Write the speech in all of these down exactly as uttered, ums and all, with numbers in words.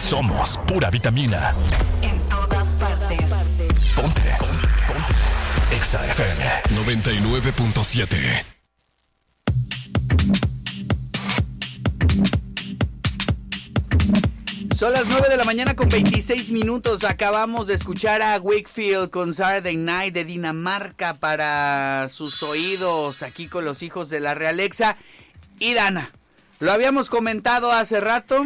Somos pura vitamina. En todas partes. Ponte. Ponte. Ponte. Exa F M noventa y nueve punto siete. Son las nueve de la mañana con veintiséis minutos. Acabamos de escuchar a Wakefield con Saturday Night de Dinamarca para sus oídos aquí con los hijos de la Realexa. Y Dana, lo habíamos comentado hace rato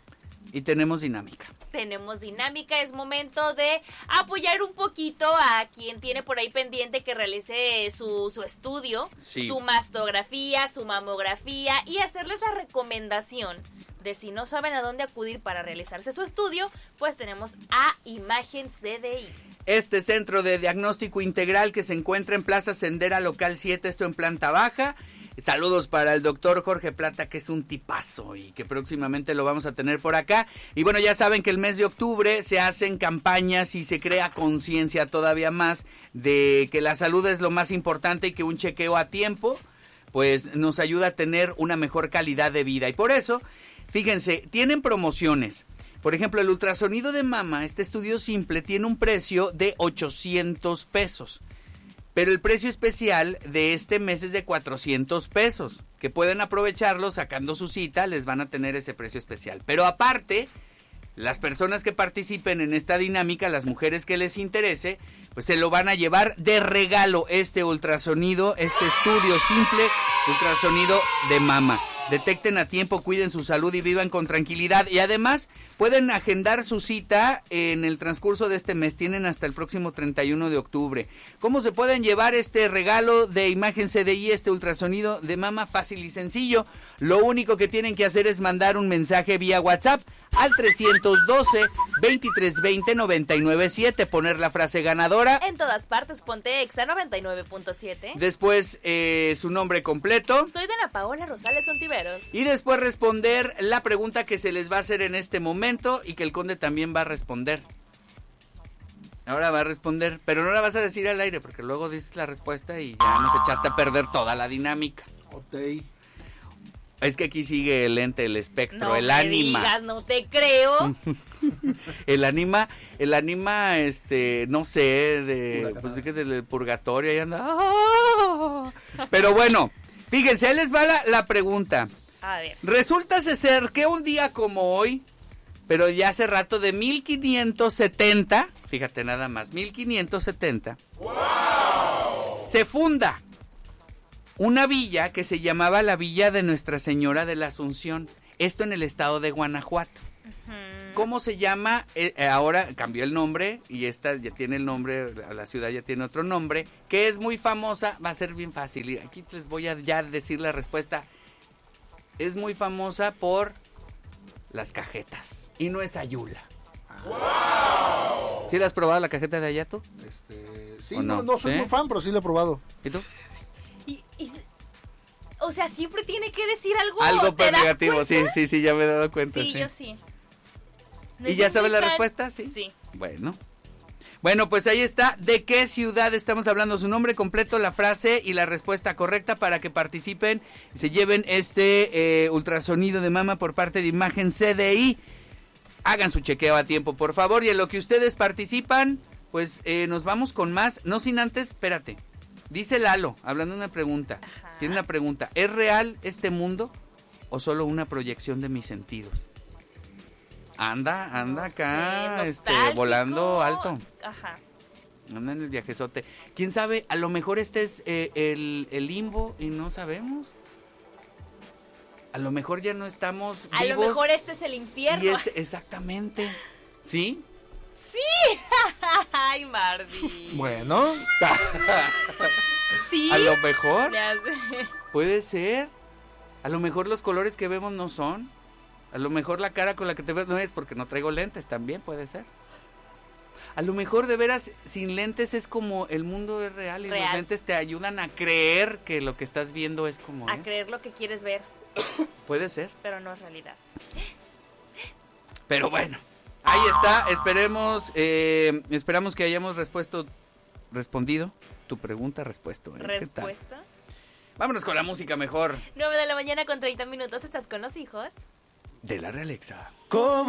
y tenemos dinámica. Tenemos dinámica, es momento de apoyar un poquito a quien tiene por ahí pendiente que realice su, su estudio, sí. su mastografía, su mamografía y hacerles la recomendación de si no saben a dónde acudir para realizarse su estudio, pues tenemos a Imagen C D I. Este centro de diagnóstico integral que se encuentra en Plaza Sendera Local siete, esto en planta baja. Saludos para el doctor Jorge Plata, que es un tipazo y que próximamente lo vamos a tener por acá. Y bueno, ya saben que el mes de octubre se hacen campañas y se crea conciencia todavía más de que la salud es lo más importante y que un chequeo a tiempo pues nos ayuda a tener una mejor calidad de vida. Y por eso, fíjense, tienen promociones. Por ejemplo, el ultrasonido de mama, este estudio simple, tiene un precio de ochocientos pesos. Pero el precio especial de este mes es de cuatrocientos pesos, que pueden aprovecharlo sacando su cita, les van a tener ese precio especial. Pero aparte, las personas que participen en esta dinámica, las mujeres que les interese, pues se lo van a llevar de regalo este ultrasonido, este estudio simple, ultrasonido de mama. Detecten a tiempo, cuiden su salud y vivan con tranquilidad. Y además pueden agendar su cita en el transcurso de este mes. Tienen hasta el próximo treinta y uno de octubre. ¿Cómo se pueden llevar este regalo de Imagen C D I, este ultrasonido de mama? Fácil y sencillo. Lo único que tienen que hacer es mandar un mensaje vía WhatsApp al trescientos doce, veintitrés veinte, noventa y nueve siete. Poner la frase ganadora. En todas partes, ponte Exa noventa y nueve punto siete. Después eh, su nombre completo. Soy Dana Paola Rosales Ontiveros. Y después responder la pregunta que se les va a hacer en este momento y que el conde también va a responder. Ahora va a responder, pero no la vas a decir al aire porque luego dices la respuesta y ya nos echaste a perder toda la dinámica. Ok. Es que aquí sigue el ente, el espectro, no el me ánima. Digas, no te creo. el anima, el anima, este, no sé, de, pues es que del purgatorio ahí anda. ¡Ah! Pero bueno, fíjense, ahí les va la, la pregunta. A ver. Resulta ser que un día como hoy, pero ya hace rato de mil quinientos setenta, fíjate nada más, mil quinientos setenta, ¡wow! Se funda una villa que se llamaba la Villa de Nuestra Señora de la Asunción, esto en el estado de Guanajuato. Uh-huh. ¿Cómo se llama? Eh, ahora cambió el nombre y esta ya tiene el nombre, la ciudad ya tiene otro nombre, que es muy famosa, va a ser bien fácil, y aquí les voy a ya decir la respuesta. Es muy famosa por las cajetas y no es Ayula. ¡Wow! ¿Sí la has probado la cajeta de allá tú? Este, sí, no? no, no soy ¿Sí? muy fan, pero sí la he probado. ¿Y tú? Y, y, o sea, siempre tiene que decir algo. Algo ¿te das negativo, cuenta? sí, sí, sí, ya me he dado cuenta. Sí, sí. yo sí. No ¿Y ya sabes la fan. respuesta? Sí. Sí. Bueno. Bueno, pues ahí está. ¿De qué ciudad estamos hablando? Su nombre completo, la frase y la respuesta correcta para que participen y se lleven este eh, ultrasonido de mama por parte de Imagen C D I. Hagan su chequeo a tiempo, por favor. Y en lo que ustedes participan, pues eh, nos vamos con más. No sin antes, espérate. Dice Lalo, hablando de una pregunta. Ajá. Tiene una pregunta. ¿Es real este mundo o solo una proyección de mis sentidos? Anda, anda no acá, sé, este, volando alto. Ajá. Anda en el viajezote. ¿Quién sabe? A lo mejor este es eh, el, el limbo y no sabemos. A lo mejor ya no estamos A vivos. lo mejor este es el infierno. Y este, exactamente. ¿Sí? Sí. Ay, Mardi. Bueno. Sí. A lo mejor. Ya sé. Puede ser. A lo mejor los colores que vemos no son. A lo mejor la cara con la que te ves no es porque no traigo lentes, también puede ser. A lo mejor de veras sin lentes es como el mundo es real y real. Los lentes te ayudan a creer que lo que estás viendo es como A es. creer lo que quieres ver. Puede ser. Pero no es realidad. Pero bueno, ahí está. Esperemos, eh, esperamos que hayamos respuesto, respondido tu pregunta, respuesto. ¿eh? ¿Respuesta? Vámonos con la música mejor. nueve de la mañana con treinta minutos. ¿Estás con los hijos? De la Realexa. ¿Cómo?